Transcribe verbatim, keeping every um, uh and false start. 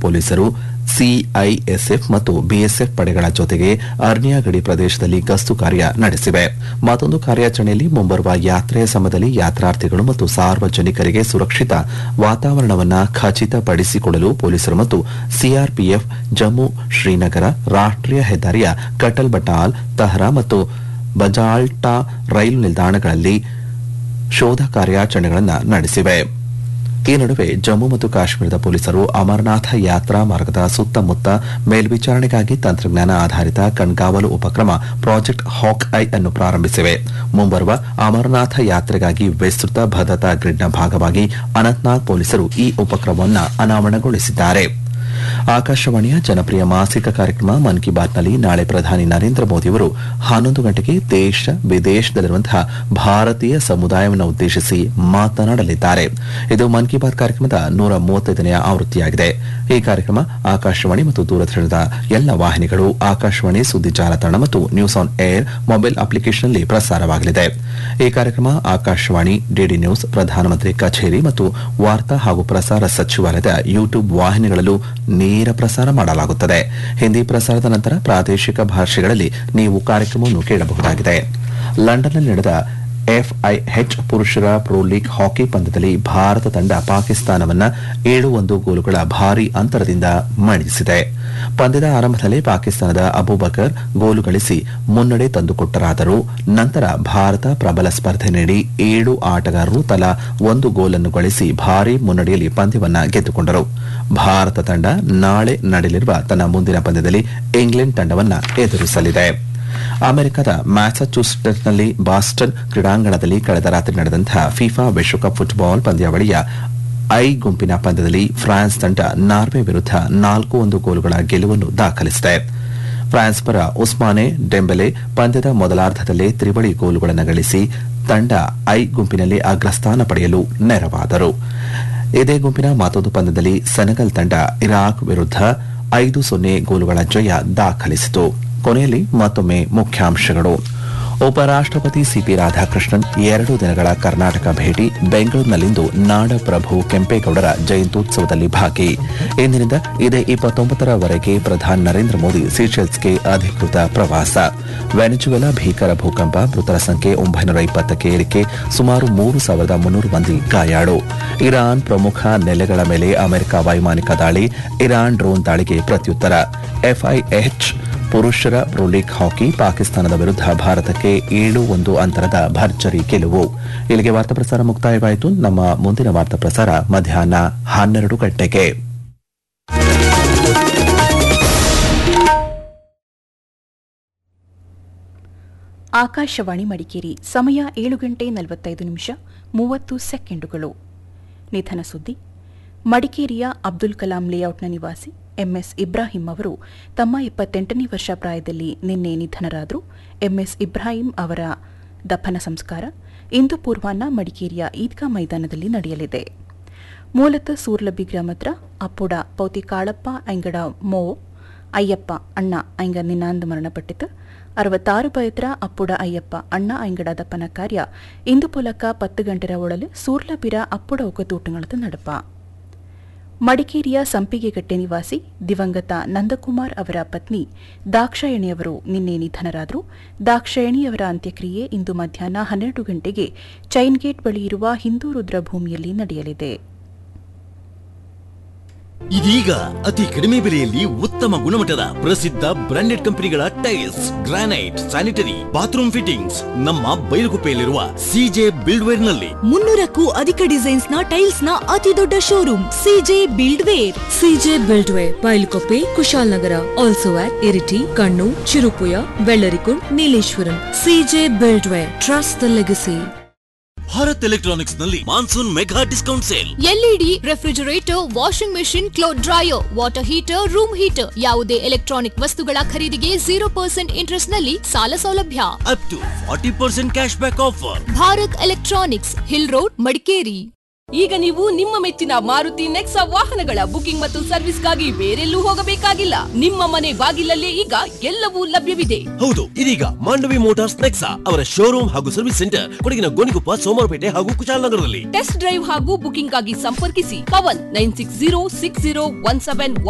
ಪೊಲೀಸರು ಸಿಐಎಸ್ಎಫ್ ಮತ್ತು ಬಿಎಸ್ಎಫ್ ಪಡೆಗಳ ಜೊತೆಗೆ ಅರ್ನಿಯಾ ಗಡಿ ಪ್ರದೇಶದಲ್ಲಿ ಗಸ್ತು ಕಾರ್ಯ ನಡೆಸಿವೆ. ಮತ್ತೊಂದು ಕಾರ್ಯಾಚರಣೆಯಲ್ಲಿ ಮುಂಬರುವ ಯಾತ್ರೆಯ ಸಮಯದಲ್ಲಿ ಯಾತ್ರಾರ್ಥಿಗಳು ಮತ್ತು ಸಾರ್ವಜನಿಕರಿಗೆ ಸುರಕ್ಷಿತ ವಾತಾವರಣವನ್ನು ಖಚಿತಪಡಿಸಿಕೊಳ್ಳಲು ಪೊಲೀಸರು ಮತ್ತು ಸಿಆರ್ಪಿಎಫ್ ಜಮ್ಮು ಶ್ರೀನಗರ ರಾಷ್ಟ್ರೀಯ ಹೆದ್ದಾರಿಯ ಕಟಲ್ ಬಟಾಲ್ ತಹರಾ ಮತ್ತು ಬಜಾಲ್ಟಾ ರೈಲು ನಿಲ್ದಾಣಗಳಲ್ಲಿ ಶೋಧ ಕಾರ್ಯಾಚರಣೆಗಳನ್ನು ನಡೆಸಿವೆ. ಈ ನಡುವೆ ಜಮ್ಮು ಮತ್ತು ಕಾಶ್ಮೀರದ ಪೊಲೀಸರು ಅಮರನಾಥ ಯಾತ್ರಾ ಮಾರ್ಗದ ಸುತ್ತಮುತ್ತ ಮೇಲ್ವಿಚಾರಣೆಗಾಗಿ ತಂತ್ರಜ್ಞಾನ ಆಧಾರಿತ ಕಣ್ಗಾವಲು ಉಪಕ್ರಮ ಪ್ರಾಜೆಕ್ಟ್ ಹಾಕ್ ಐ ಅನ್ನು ಪ್ರಾರಂಭಿಸಿವೆ. ಮುಂಬರುವ ಅಮರನಾಥ ಯಾತ್ರೆಗಾಗಿ ವಿಸ್ತೃತ ಭದ್ರತಾ ಗ್ರಿಡ್ನ ಭಾಗವಾಗಿ ಅನಂತನಾಗ್ ಪೊಲೀಸರು ಈ ಉಪಕ್ರಮವನ್ನು ಅನಾವರಣಗೊಳಿಸಿದ್ದಾರೆ. ಆಕಾಶವಾಣಿಯ ಜನಪ್ರಿಯ ಮಾಸಿಕ ಕಾರ್ಯಕ್ರಮ ಮನ್ ಕಿ ಬಾತ್ನಲ್ಲಿ ನಾಳೆ ಪ್ರಧಾನಿ ನರೇಂದ್ರ ಮೋದಿಯವರು ಹನ್ನೊಂದು ಗಂಟೆಗೆ ದೇಶ ವಿದೇಶದಲ್ಲಿರುವಂತಹ ಭಾರತೀಯ ಸಮುದಾಯವನ್ನು ಉದ್ದೇಶಿಸಿ ಮಾತನಾಡಲಿದ್ದಾರೆ. ಇದು ಮನ್ ಕಿ ಬಾತ್ ಕಾರ್ಯಕ್ರಮದ ನೂರ ಮೂವತ್ತೈದನೆಯ ಆವೃತ್ತಿಯಾಗಿದೆ. ಈ ಕಾರ್ಯಕ್ರಮ ಆಕಾಶವಾಣಿ ಮತ್ತು ದೂರದರ್ಶನದ ಎಲ್ಲ ವಾಹಿನಿಗಳು, ಆಕಾಶವಾಣಿ ಸುದ್ದಿ ಜಾಲತಾಣ ಮತ್ತು ನ್ಯೂಸ್ ಆನ್ ಏರ್ ಮೊಬೈಲ್ ಅಪ್ಲಿಕೇಶನ್ನಲ್ಲಿ ಪ್ರಸಾರವಾಗಲಿದೆ. ಈ ಕಾರ್ಯಕ್ರಮ ಆಕಾಶವಾಣಿ, ಡಿಡಿ ನ್ಯೂಸ್, ಪ್ರಧಾನಮಂತ್ರಿ ಕಚೇರಿ ಮತ್ತು ವಾರ್ತಾ ಹಾಗೂ ಪ್ರಸಾರ ಸಚಿವಾಲಯದ ಯೂಟ್ಯೂಬ್ ವಾಹಿನಿಗಳಲ್ಲೂ ನೇರ ಪ್ರಸಾರ ಮಾಡಲಾಗುತ್ತದೆ. ಹಿಂದಿ ಪ್ರಸಾರದ ನಂತರ ಪ್ರಾದೇಶಿಕ ಭಾಷೆಗಳಲ್ಲಿ ನೀವು ಕಾರ್ಯಕ್ರಮವನ್ನು ಕೇಳಬಹುದಾಗಿದೆ. ಲಂಡನ್ನಲ್ಲಿ ನಡೆದ ಎಫ್ಐಎಚ್ ಪುರುಷರ ಪ್ರೊ ಲೀಗ್ ಹಾಕಿ ಪಂದ್ಯದಲ್ಲಿ ಭಾರತ ತಂಡ ಪಾಕಿಸ್ತಾನವನ್ನು ಏಳು ಒಂದು ಗೋಲುಗಳ ಭಾರೀ ಅಂತರದಿಂದ ಮಣಿಸಿದೆ. ಪಂದ್ಯದ ಆರಂಭದಲ್ಲಿ ಪಾಕಿಸ್ತಾನದ ಅಬೂಬಕರ್ ಗೋಲು ಗಳಿಸಿ ಮುನ್ನಡೆ ತಂದುಕೊಟ್ಟರಾದರೂ ನಂತರ ಭಾರತ ಪ್ರಬಲ ಸ್ಪರ್ಧೆ ನೀಡಿ ಏಳು ಆಟಗಾರರು ತಲಾ ಒಂದು ಗೋಲನ್ನು ಗಳಿಸಿ ಭಾರೀ ಮುನ್ನಡೆಯಲ್ಲಿ ಪಂದ್ಯವನ್ನು ಗೆದ್ದುಕೊಂಡರು. ಭಾರತ ತಂಡ ನಾಳೆ ನಡೆಯಲಿರುವ ತನ್ನ ಮುಂದಿನ ಪಂದ್ಯದಲ್ಲಿ ಇಂಗ್ಲೆಂಡ್ ತಂಡವನ್ನು ಎದುರಿಸಲಿದೆ. ಅಮೆರಿಕದ ಮ್ಯಾಸಚೂಸೆಟ್ಸ್ನಲ್ಲಿ ಬಾಸ್ಟನ್ ಕ್ರೀಡಾಂಗಣದಲ್ಲಿ ಕಳೆದ ರಾತ್ರಿ ನಡೆದಂತಹ ಫಿಫಾ ವಿಶ್ವಕಪ್ ಫುಟ್ಬಾಲ್ ಪಂದ್ಯಾವಳಿಯ ಐ ಗುಂಪಿನ ಪಂದ್ಯದಲ್ಲಿ ಫ್ರಾನ್ಸ್ ತಂಡ ನಾರ್ವೆ ವಿರುದ್ಧ ನಾಲ್ಕು ಒಂದು ಗೋಲುಗಳ ಗೆಲುವನ್ನು ದಾಖಲಿಸಿದೆ. ಫ್ರಾನ್ಸ್ ಪರ ಉಸ್ಮಾನೆ ಡೆಂಬೆಲೆ ಪಂದ್ಯದ ಮೊದಲಾರ್ಧದಲ್ಲೇ ತ್ರಿವಳಿ ಗೋಲುಗಳನ್ನು ಗಳಿಸಿ ತಂಡ ಐ ಗುಂಪಿನಲ್ಲಿ ಅಗ್ರಸ್ಥಾನ ಪಡೆಯಲು ನೆರವಾದರು. ಇದೇ ಗುಂಪಿನ ಮತ್ತೊಂದು ಪಂದ್ಯದಲ್ಲಿ ಸೆನೆಗಲ್ ತಂಡ ಇರಾಕ್ ವಿರುದ್ಧ ಐದು ಸೊನ್ನೆ ಗೋಲುಗಳ ಜಯ ದಾಖಲಿಸಿತು. ಕೊನೆಯಲ್ಲಿ ಮತ್ತೊಮ್ಮೆ ಮುಖ್ಯಾಂಶಗಳು. ಉಪರಾಷ್ಟಪತಿ ಸಿಪಿ ರಾಧಾಕೃಷ್ಣನ್ ಎರಡು ದಿನಗಳ ಕರ್ನಾಟಕ ಭೇಟಿ. ಬೆಂಗಳೂರಿನಲ್ಲಿಂದು ನಾಡಪ್ರಭು ಕೆಂಪೇಗೌಡರ ಜಯಂತ್ಯುತ್ಸವದಲ್ಲಿ ಭಾಗಿ. ಇಂದಿನಿಂದ ಇದೇ ಇಪ್ಪತ್ತೊಂಬತ್ತರವರೆಗೆ ಪ್ರಧಾನಿ ನರೇಂದ್ರ ಮೋದಿ ಸೀಶೆಲ್ಸ್ಗೆ ಅಧಿಕೃತ ಪ್ರವಾಸ. ವೆನೆಜುವೆಲಾ ಭೀಕರ ಭೂಕಂಪ, ಮೃತರ ಸಂಖ್ಯೆ ಒಂಬೈನೂರ ಇಪ್ಪತ್ತಕ್ಕೆ ಏರಿಕೆ, ಸುಮಾರು ಮೂರು ಸಾವಿರದ ಮುನ್ನೂರು ಮಂದಿ ಗಾಯಾಳು. ಇರಾನ್ ಪ್ರಮುಖ ನೆಲೆಗಳ ಮೇಲೆ ಅಮೆರಿಕ ವೈಮಾನಿಕ ದಾಳಿ, ಇರಾನ್ ಡ್ರೋನ್ ದಾಳಿಗೆ ಪ್ರತ್ಯುತ್ತರ. ಎಫ್ಐಎಚ್ ಪುರುಷರ ಪ್ರೊ ಲೀಗ್ ಹಾಕಿ, ಪಾಕಿಸ್ತಾನದ ವಿರುದ್ಧ ಭಾರತಕ್ಕೆ ಏಳು ಒಂದು ಅಂತರದ ಭರ್ಜರಿ ಗೆಲುವು. ಇಲ್ಲಿಗೆ ವಾರ್ತಾ ಪ್ರಸಾರ ಮುಕ್ತಾಯವಾಯಿತು. ನಮ್ಮ ಮುಂದಿನ ವಾರ್ತಾ ಪ್ರಸಾರ ಮಧ್ಯಾಹ್ನ ಹನ್ನೆರಡು ಗಂಟೆಗೆ. ಆಕಾಶವಾಣಿ ಮಡಿಕೇರಿ. ಸಮಯ ಏಳು ಗಂಟೆ ನಲವತ್ತೈದು ನಿಮಿಷ ಮೂವತ್ತು ಸೆಕೆಂಡುಗಳು. ನಿಧನ ಸುದ್ದಿ. ಮಡಿಕೇರಿಯ ಅಬ್ದುಲ್ ಕಲಾಂ ಲೇಔಟ್ನ ನಿವಾಸಿ ಎಂಎಸ್ ಇಬ್ರಾಹಿಂ ಅವರು ತಮ್ಮ ಇಪ್ಪತ್ತೆಂಟನೇ ವರ್ಷ ಪ್ರಾಯದಲ್ಲಿ ನಿನ್ನೆ ನಿಧನರಾದರು. ಎಂಎಸ್ ಇಬ್ರಾಹಿಂ ಅವರ ದಫನ ಸಂಸ್ಕಾರ ಇಂದು ಪೂರ್ವಾಹ್ನ ಮಡಿಕೇರಿಯ ಈದ್ಗಾ ಮೈದಾನದಲ್ಲಿ ನಡೆಯಲಿದೆ. ಮೂಲತಃ ಸೂರ್ಲಬಿ ಗ್ರಾಮತ್ರ ಅಪ್ಪುಡ ಪೌತಿ ಕಾಳಪ್ಪ ಐಂಗಡ ಮೋ ಅಯ್ಯಪ್ಪ ಅಣ್ಣ ಐಂಗ ನಿನ್ನಾಂದು ಮರಣಪಟ್ಟಿತು. ಅರವತ್ತಾರು ಬಯತ್ರ ಅಪ್ಪುಡ ಅಯ್ಯಪ್ಪ ಅಣ್ಣ ಐಂಗಡ ದಪ್ಪನ ಕಾರ್ಯ ಇಂದು ಪುಲಕ ಪತ್ತು ಗಂಟೆರ ಒಳಲು ಸೂರ್ಲಬಿರ ಅಪ್ಪುಡ ಒಕ್ಕತೂಟಗಳದ ನಡಪ. ಮಡಿಕೇರಿಯ ಸಂಪಿಗೆಗಟ್ಟೆ ನಿವಾಸಿ ದಿವಂಗತ ನಂದಕುಮಾರ್ ಅವರ ಪತ್ನಿ ದಾಕ್ಷಾಯಣಿಯವರು ನಿನ್ನೆ ನಿಧನರಾದರು. ದಾಕ್ಷಾಯಣಿಯವರ ಅಂತ್ಯಕ್ರಿಯೆ ಇಂದು ಮಧ್ಯಾಹ್ನ ಹನ್ನೆರಡು ಗಂಟೆಗೆ ಚೈನ್ಗೇಟ್ ಬಳಿ ಇರುವ ಹಿಂದೂ ರುದ್ರಭೂಮಿಯಲ್ಲಿ ನಡೆಯಲಿದೆ. ಇದೀಗ ಅತಿ ಕಡಿಮೆ ಬೆಲೆಯಲ್ಲಿ ಉತ್ತಮ ಗುಣಮಟ್ಟದ ಪ್ರಸಿದ್ಧ ಬ್ರಾಂಡೆಡ್ ಕಂಪನಿಗಳ tiles, granite, sanitary, bathroom fittings ನಮ್ಮ ಬೈಲುಗುಪ್ಪೆಯಲ್ಲಿರುವ ಸಿಜೆ ಬಿಲ್ಡ್ವೇರ್ ನಲ್ಲಿ. ಮುನ್ನೂರಕ್ಕೂ ಅಧಿಕ ಡಿಸೈನ್ಸ್ ನ ಟೈಲ್ಸ್ ನ ಅತಿ ದೊಡ್ಡ showroom CJ ಬಿಲ್ಡ್ವೇರ್. CJ ಬಿಲ್ಡ್ವೇರ್, ಬೈಲುಗುಪ್ಪೆ, Kushalnagar, also at Iritty, Kannur, Cherupuzha, Vellarikundu, Nileshwaram. CJ ಬಿಲ್ಡ್ವೇರ್, trust the legacy. Bharat electronics ನಲ್ಲಿ monsoon mega discount sale. LED, refrigerator, washing machine, cloth dryer, water heater, room heater ಯಾವುದೇ ಎಲೆಕ್ಟ್ರಾನಿಕ್ ವಸ್ತುಗಳ ಖರೀದಿಗೆ ಜೀರೋ ಪರ್ಸೆಂಟ್ ಇಂಟ್ರೆಸ್ಟ್ ನಲ್ಲಿ ಸಾಲ ಸೌಲಭ್ಯ. Up to forty percent cash back offer. Bharat electronics, hill road, Madikeri. ಈಗ ನೀವು ನಿಮ್ಮ ಮೆಚ್ಚಿನ ಮಾರುತಿ ನೆಕ್ಸಾ ವಾಹನಗಳ ಬುಕಿಂಗ್ ಮತ್ತು ಸರ್ವಿಸ್ಗಾಗಿ ಬೇರೆಲ್ಲೂ ಹೋಗಬೇಕಾಗಿಲ್ಲ. ನಿಮ್ಮ ಮನೆ ಬಾಗಿಲಲ್ಲೇ ಈಗ ಎಲ್ಲವೂ ಲಭ್ಯವಿದೆ. ಹೌದು, ಇದೀಗ ಮಾಂಡವಿ ಮೋಟಾರ್ಸ್ ನೆಕ್ಸಾ ಅವರ ಶೋರೂಮ್ ಹಾಗೂ ಸರ್ವಿಸ್ ಸೆಂಟರ್ ಕೊಡಗಿನ ಗೋಣಿಕೊಪ್ಪ, ಸೋಮವಾರಪೇಟೆ ಹಾಗೂ ಕುಶಾಲನಗರದಲ್ಲಿ. ಟೆಸ್ಟ್ ಡ್ರೈವ್ ಹಾಗೂ ಬುಕಿಂಗ್ ಗಾಗಿ ಸಂಪರ್ಕಿಸಿ Pavan nine six zero six zero one seven